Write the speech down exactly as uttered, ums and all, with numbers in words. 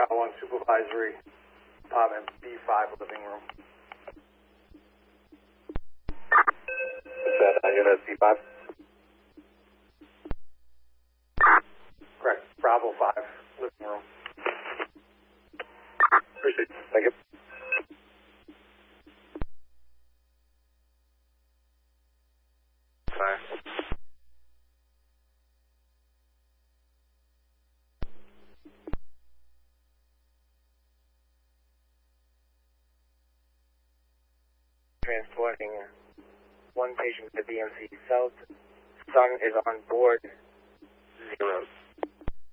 Bravo one supervisory, apartment B five, living room. Is that uh, unit B five? Correct. Bravo five, living room. Appreciate it. Thank you. Sorry. Transporting one patient to B M C South. Son is on board zero.